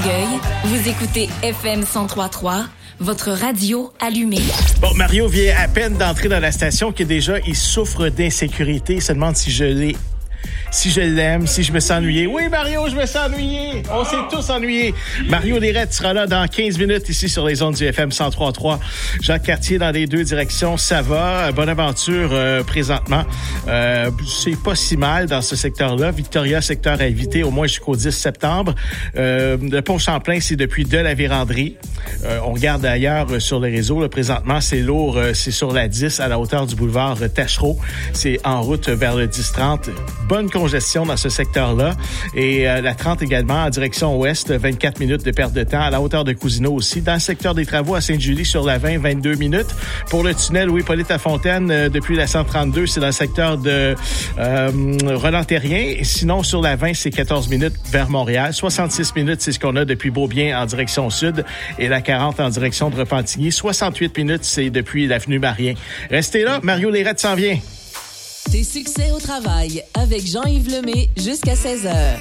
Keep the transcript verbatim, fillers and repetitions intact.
Vous écoutez F M cent trois virgule trois, votre radio allumée. Bon, Mario vient à peine d'entrer dans la station que déjà, il souffre d'insécurité. Il se demande si je l'ai... Si je l'aime, si je me sens ennuyé. Oui, Mario, je me sens ennuyé. On s'est tous ennuyés. Mario Lérette sera là dans quinze minutes ici sur les ondes du F M cent trois virgule trois. Jacques Cartier dans les deux directions, ça va. Bonne aventure euh, présentement. Euh, c'est pas si mal dans ce secteur-là. Victoria, secteur à éviter au moins jusqu'au dix septembre. Euh, le pont Champlain, c'est depuis de la Vérandrie. Euh, on regarde ailleurs euh, sur les réseaux. Là, présentement, c'est lourd. Euh, c'est sur la dix à la hauteur du boulevard euh, Tachereau. C'est en route vers le dix trente. Bonne congestion dans ce secteur-là. Et euh, la trente également en direction ouest, vingt-quatre minutes de perte de temps. À la hauteur de Cousineau aussi. Dans le secteur des travaux à Sainte-Julie sur la vingt, vingt-deux minutes. Pour le tunnel Louis-Hippolyte Lafontaine, euh, depuis la cent trente-deux, c'est dans le secteur de euh, Roland-Terrien. Et sinon, sur la vingt, c'est quatorze minutes vers Montréal. soixante-six minutes, c'est ce qu'on a depuis Beaubien en direction sud. Et la quarante en direction de Repentigny. soixante-huit minutes, c'est depuis l'avenue Marien. Restez là, Mario Lérette s'en vient. Tes succès au travail avec Jean-Yves Lemay jusqu'à seize heures.